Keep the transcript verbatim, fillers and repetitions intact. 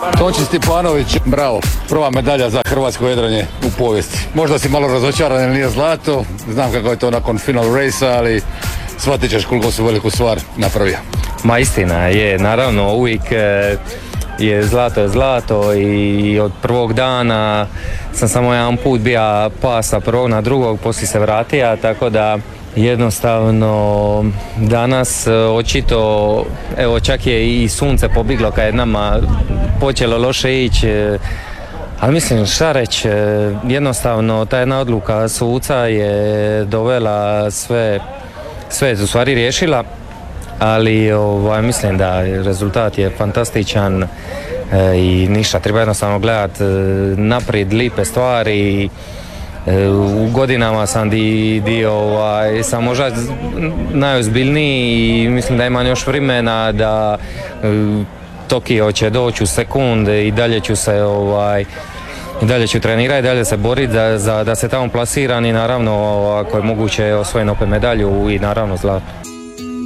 Tonči Stipanović, bravo. Prva medalja za hrvatsko jedranje u povijesti. Možda si malo razočaran jer nije zlato. Znam kako je to nakon final race, ali shvatit ćeš koliko su veliku stvar napravio. Ma istina je, naravno uvijek je zlato je zlato i od prvog dana sam samo jedan put bio pas sa prvog na drugog, poslije se vratio, tako da jednostavno danas očito, evo čak je i sunce pobjeglo kad je nama počelo loše ići, ali mislim šta reći, jednostavno ta jedna odluka suca je dovela sve, sve je u stvari riješila, ali ovaj, mislim da rezultat je fantastičan e, i ništa, treba jednostavno gledati e, naprijed lipe stvari. E, u godinama sam di, di ovaj, sam možda najozbiljniji i mislim da imam još vremena da e, Tokio će doći u sekunde i dalje ću se ovaj, i dalje ću trenirati, i dalje se boriti da, za, da se tamo plasiram i naravno ako je moguće osvojim opet medalju i naravno zlato.